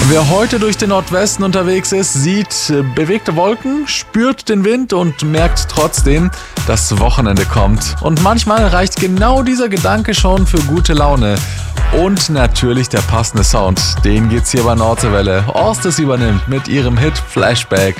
Wer heute durch den Nordwesten unterwegs ist, sieht bewegte Wolken, spürt den Wind und merkt trotzdem, das Wochenende kommt. Und manchmal reicht genau dieser Gedanke schon für gute Laune. Und natürlich der passende Sound. Den geht's hier bei Nordseewelle. Orstes übernimmt mit ihrem Hit Flashback.